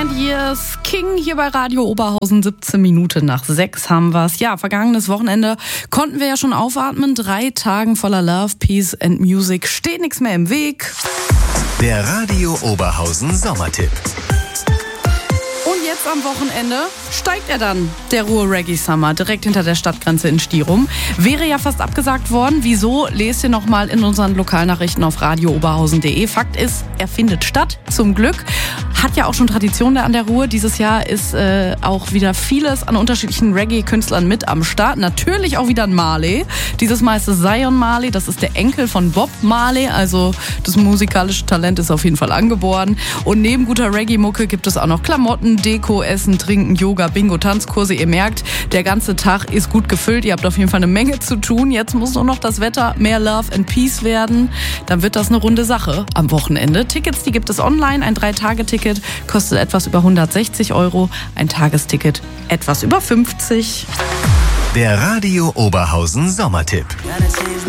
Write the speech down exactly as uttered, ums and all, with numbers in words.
and Years King hier bei Radio Oberhausen. siebzehn Minuten nach sechs haben wir's. Ja, vergangenes Wochenende konnten wir ja schon aufatmen. Drei Tagen voller Love, Peace and Music. Steht nichts mehr im Weg. Der Radio Oberhausen Sommertipp. Und jetzt am Wochenende steigt er dann, der Ruhr Reggae Summer, direkt hinter der Stadtgrenze in Stirum. Wäre ja fast abgesagt worden. Wieso? Lest ihr nochmal in unseren Lokalnachrichten auf radio oberhausen punkt de. Fakt ist, er findet statt, zum Glück. Hat ja auch schon Tradition da an der Ruhr. Dieses Jahr ist äh, auch wieder vieles an unterschiedlichen Reggae-Künstlern mit am Start. Natürlich auch wieder ein Marley. Dieses Mal ist es Zion Marley. Das ist der Enkel von Bob Marley. Also das musikalische Talent ist auf jeden Fall angeboren. Und neben guter Reggae-Mucke gibt es auch noch Klamotten, Deko, Essen, Trinken, Yoga, Bingo, Tanzkurse. Ihr merkt, der ganze Tag ist gut gefüllt. Ihr habt auf jeden Fall eine Menge zu tun. Jetzt muss nur noch das Wetter mehr Love and Peace werden. Dann wird das eine runde Sache am Wochenende. Tickets, die gibt es online. Ein Drei-Tage-Ticket kostet etwas über hundertsechzig Euro. Ein Tagesticket etwas über fünfzig. Der Radio Oberhausen Sommertipp.